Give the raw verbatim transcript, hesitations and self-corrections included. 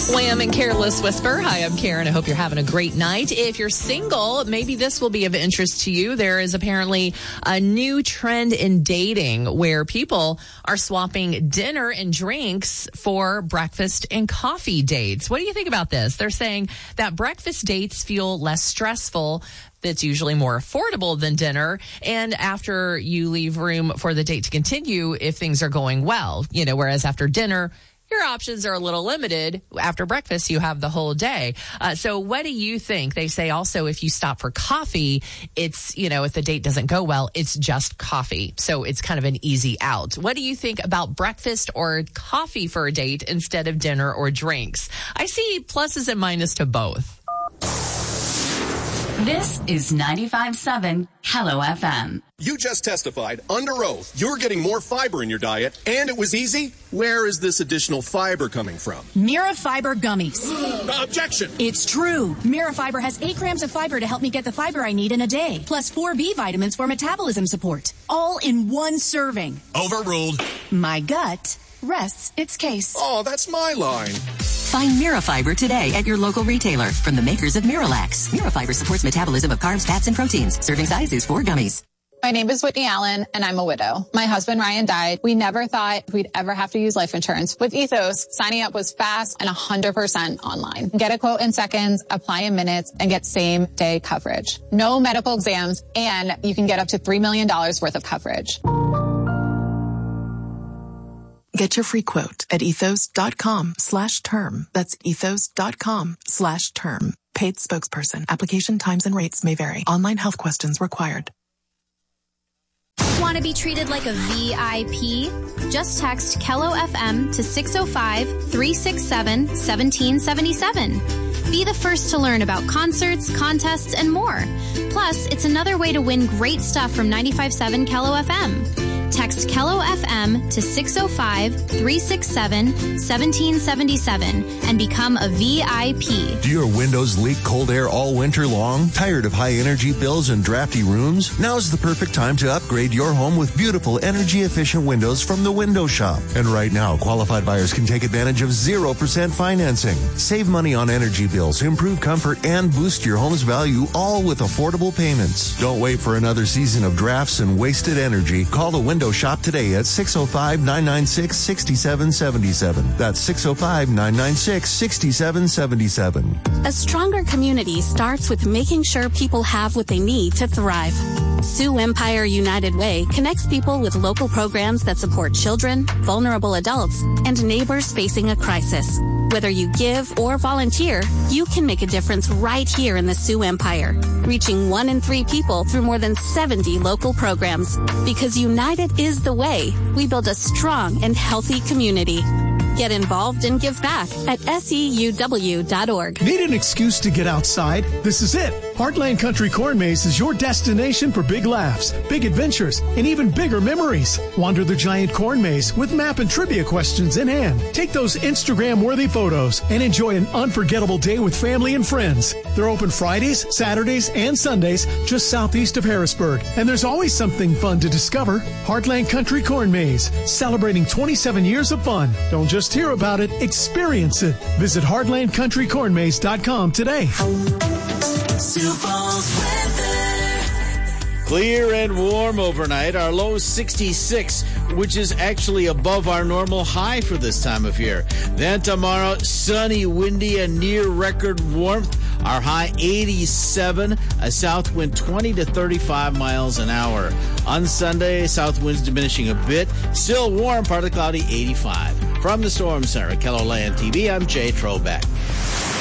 Wham and Careless Whisper. Hi, I'm Karen. I hope you're having a great night. If you're single, maybe this will be of interest to you. There is apparently a new trend in dating where people are swapping dinner and drinks for breakfast and coffee dates. What do you think about this? They're saying that breakfast dates feel less stressful. That's usually more affordable than dinner. And after you leave room for the date to continue if things are going well, you know, whereas after dinner, your options are a little limited. After breakfast, you have the whole day. Uh, so what do you think? They say also if you stop for coffee, it's, you know, if the date doesn't go well, it's just coffee. So it's kind of an easy out. What do you think about breakfast or coffee for a date instead of dinner or drinks? I see pluses and minuses to both. This is ninety-five point seven Hello F M. You just testified under oath you're getting more fiber in your diet, and it was easy. Where is this additional fiber coming from? Mirafiber gummies. Objection. It's true. Mirafiber has eight grams of fiber to help me get the fiber I need in a day, plus four B vitamins for metabolism support, all in one serving. Overruled. My gut rests its case. Oh, that's my line. Find Mirafiber today at your local retailer from the makers of Miralax. Mirafiber supports metabolism of carbs, fats, and proteins. Serving size is four gummies. My name is Whitney Allen, and I'm a widow. My husband, Ryan, died. We never thought we'd ever have to use life insurance. With Ethos, signing up was fast and one hundred percent online. Get a quote in seconds, apply in minutes, and get same-day coverage. No medical exams, and you can get up to three million dollars worth of coverage. Get your free quote at ethos.com slash term. That's ethos.com slash term. Paid spokesperson. Application times and rates may vary. Online health questions required. Want to be treated like a V I P? Just text Kello F M to six oh five, three six seven, one seven seven seven. Be the first to learn about concerts, contests, and more. Plus, it's another way to win great stuff from ninety-five point seven Kello F M. Text Kello F M to six oh five, three six seven, one seven seven seven and become a V I P. Do your windows leak cold air all winter long? Tired of high energy bills and drafty rooms? Now's the perfect time to upgrade your home with beautiful energy efficient windows from the Window Shop. And right now, qualified buyers can take advantage of zero percent financing. Save money on energy bills, improve comfort, and boost your home's value, all with affordable payments. Don't wait for another season of drafts and wasted energy. Call the Window Shop today at six oh five, nine nine six, six seven seven seven. That's six oh five, nine nine six, six seven seven seven. A stronger community starts with making sure people have what they need to thrive. Sioux Empire United Way connects people with local programs that support children, vulnerable adults, and neighbors facing a crisis. Whether you give or volunteer, you can make a difference right here in the Sioux Empire, reaching one in three people through more than seventy local programs. Because united is the way we build a strong and healthy community. Get involved and give back at S E U W dot org. Need an excuse to get outside? This is it. Heartland Country Corn Maze is your destination for big laughs, big adventures, and even bigger memories. Wander the giant corn maze with map and trivia questions in hand. Take those Instagram-worthy photos and enjoy an unforgettable day with family and friends. They're open Fridays, Saturdays, and Sundays just southeast of Harrisburg. And there's always something fun to discover. Heartland Country Corn Maze, celebrating twenty-seven years of fun. Don't just hear about it, experience it. Visit heartland country corn maze dot com today. Clear and warm overnight. Our low sixty-six, which is actually above our normal high for this time of year. Then tomorrow, sunny, windy, and near record warmth. Our high eighty-seven, a south wind twenty to thirty-five miles an hour. On Sunday, south winds diminishing a bit. Still warm, partly cloudy, eighty-five. From the Storm Center, KELOLAND T V, I'm Jay Trobeck.